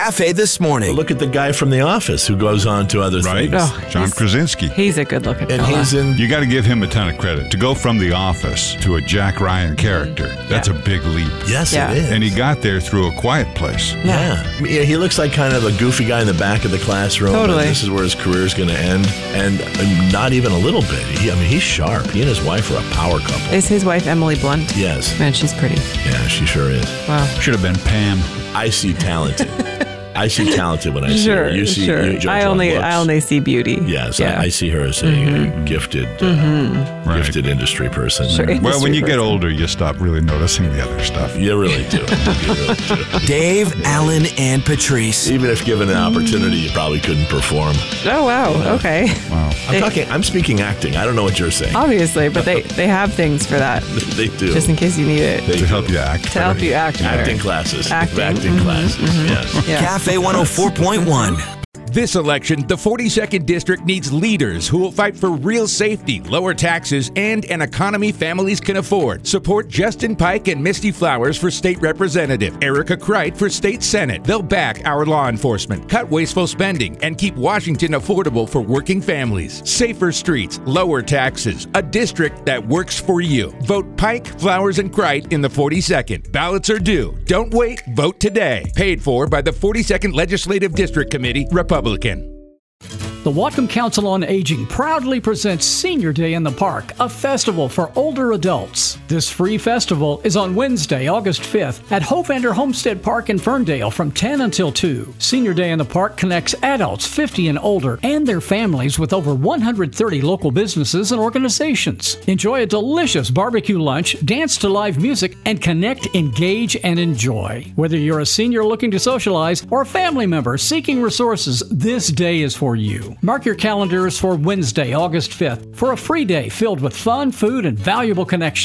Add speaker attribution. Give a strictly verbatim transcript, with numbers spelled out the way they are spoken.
Speaker 1: Cafe This Morning.
Speaker 2: Look at the guy from The Office who goes on to other
Speaker 3: Right.
Speaker 2: things.
Speaker 3: Oh, John Krasinski.
Speaker 4: He's a good-looking
Speaker 2: And
Speaker 4: fella.
Speaker 2: he's in...
Speaker 3: You got to give him a ton of credit. To go from The Office to a Jack Ryan character, that's
Speaker 4: Yeah.
Speaker 3: a big leap.
Speaker 2: Yes,
Speaker 4: Yeah.
Speaker 2: it is.
Speaker 3: And he got there through A Quiet Place.
Speaker 2: Yeah. yeah. He looks like kind of a goofy guy in the back of the classroom.
Speaker 4: Totally.
Speaker 2: And this is where his career is going to end. And uh, not even a little bit. He, I mean, he's sharp. He and his wife are a power couple.
Speaker 4: Is his wife Emily Blunt?
Speaker 2: Yes.
Speaker 4: Man, she's pretty.
Speaker 2: Yeah, she sure is.
Speaker 4: Wow.
Speaker 3: Should have been Pam.
Speaker 2: I see talented. I see talented when I see
Speaker 4: Sure,
Speaker 2: her. You see,
Speaker 4: sure.
Speaker 2: you judge
Speaker 4: I
Speaker 2: on
Speaker 4: only,
Speaker 2: looks.
Speaker 4: I only see beauty.
Speaker 2: Yes,
Speaker 4: Yeah.
Speaker 2: I, I see her as a mm-hmm. gifted, uh,
Speaker 4: Mm-hmm.
Speaker 3: Right.
Speaker 2: gifted industry person.
Speaker 4: Sure.
Speaker 3: Well, when you get
Speaker 4: Industry
Speaker 3: older, you stop really noticing the other stuff.
Speaker 2: You really do. You really do.
Speaker 1: Dave, Alan, and Patrice.
Speaker 2: Even if given an opportunity, you probably couldn't perform.
Speaker 4: Oh, wow. Okay.
Speaker 3: Wow.
Speaker 2: I'm
Speaker 4: They-
Speaker 2: talking. I'm speaking acting. I don't know what you're saying.
Speaker 4: Obviously, but they, they have things for that,
Speaker 2: They do.
Speaker 4: just in case you need it.
Speaker 2: They
Speaker 3: To
Speaker 2: do.
Speaker 3: help you act.
Speaker 4: To help you act better.
Speaker 2: Acting classes.
Speaker 4: Acting.
Speaker 2: Acting
Speaker 4: Mhm,
Speaker 2: classes. Yes.
Speaker 4: Yeah.
Speaker 1: Cafe one oh four point one.
Speaker 5: This election, the forty-second District needs leaders who will fight for real safety, lower taxes, and an economy families can afford. Support Justin Pike and Misty Flowers for State Representative, Erica Kreit for State Senate. They'll back our law enforcement, cut wasteful spending, and keep Washington affordable for working families. Safer streets, lower taxes, a district that works for you. Vote Pike, Flowers, and Kreit in the forty-second. Ballots are due. Don't wait, vote today. Paid for by the forty-second Legislative District Committee, Republican.
Speaker 6: The Whatcom Council on Aging proudly presents Senior Day in the Park, a festival for older adults. This free festival is on Wednesday, August fifth at Hovander Homestead Park in Ferndale from ten until two. Senior Day in the Park connects adults fifty and older and their families with over one hundred thirty local businesses and organizations. Enjoy a delicious barbecue lunch, dance to live music, and connect, engage, and enjoy. Whether you're a senior looking to socialize or a family member seeking resources, this day is for you. Mark your calendars for Wednesday, August fifth for a free day filled with fun, food, and valuable connections.